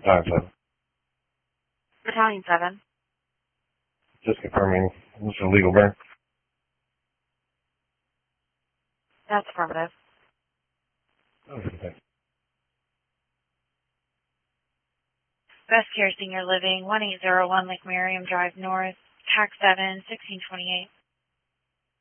Battalion 7. Battalion 7. Just confirming this is a legal burn. That's affirmative. Okay. Best Care Senior Living, 1801 Lake Merriam Drive North, TAC 7, 1628.